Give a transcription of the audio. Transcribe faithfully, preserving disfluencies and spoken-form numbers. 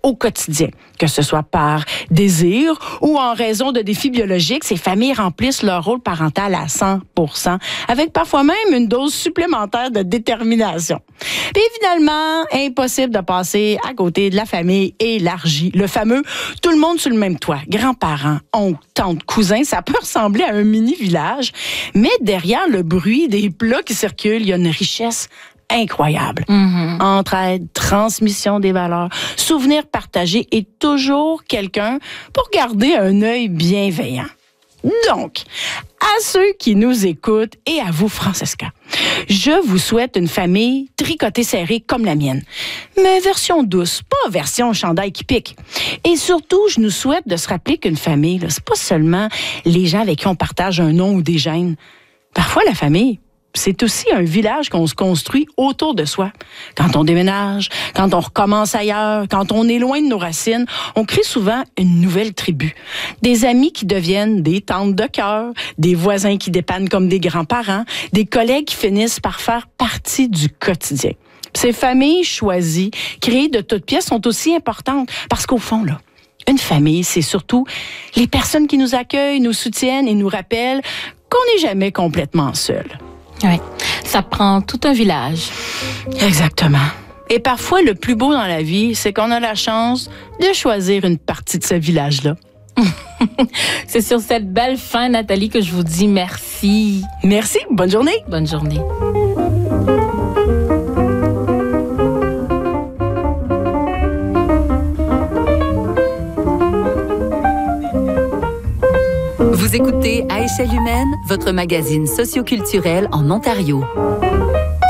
au quotidien. Que ce soit par désir ou en raison de défis biologiques, ces familles remplissent leur rôle parental à cent pour cent, avec parfois même une dose supplémentaire de détermination. Puis finalement, impossible de passer à côté de la famille élargie. Le fameux « tout le monde sur le même toit », grands-parents, oncles, tantes, cousins, ça peut ressembler à un mini-village, mais derrière le bruit des plats qui circulent, il y a une richesse incroyable. Mm-hmm. Entraide, transmission des valeurs, souvenirs partagés et toujours quelqu'un pour garder un œil bienveillant. Donc, à ceux qui nous écoutent et à vous, Francesca, je vous souhaite une famille tricotée serrée comme la mienne. Mais version douce, pas version chandail qui pique. Et surtout, je nous souhaite de se rappeler qu'une famille, là, c'est pas seulement les gens avec qui on partage un nom ou des gènes. Parfois, la famille, c'est aussi un village qu'on se construit autour de soi. Quand on déménage, quand on recommence ailleurs, quand on est loin de nos racines, on crée souvent une nouvelle tribu. Des amis qui deviennent des tantes de cœur, des voisins qui dépannent comme des grands-parents, des collègues qui finissent par faire partie du quotidien. Ces familles choisies, créées de toutes pièces, sont aussi importantes parce qu'au fond, là, une famille, c'est surtout les personnes qui nous accueillent, nous soutiennent et nous rappellent qu'on n'est jamais complètement seul. Oui, ça prend tout un village. Exactement. Et parfois, le plus beau dans la vie, c'est qu'on a la chance de choisir une partie de ce village-là. C'est sur cette belle fin, Nathalie, que je vous dis merci. Merci, bonne journée. Bonne journée. Vous écoutez À échelle humaine, votre magazine socioculturel en Ontario.